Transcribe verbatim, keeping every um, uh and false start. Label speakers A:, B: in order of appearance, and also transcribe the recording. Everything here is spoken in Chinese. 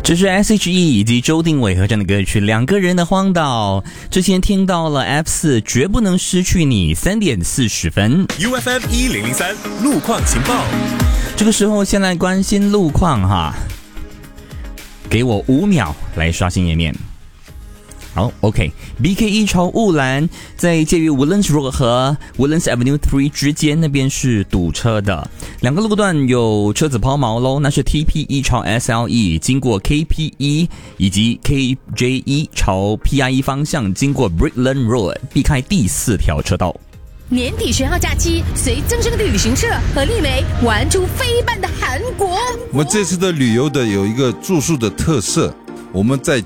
A: 这是 S H E 以及周定伟合唱的歌曲《两个人的荒岛》。之前听到了 F 四绝不能失去你，三点四十分。
B: U F M 一零零三路况情报。
A: 这个时候先来关心路况哈，给我五秒来刷新页面。好 ，OK，B K 一朝雾兰在介于 Woodlands Road 和 Woodlands Avenue 三之间，那边是堵车的，两个路段有车子抛锚喽。那是 T P 一朝 S L E 经过 K P 一以及 K J 一朝 P I 一方向经过 Brickland Road， 避开第四条车道。
C: 年底十号假期，随增生的旅行社和丽梅玩出飞半的韩国。
D: 我们这次的旅游的有一个住宿的特色，我们在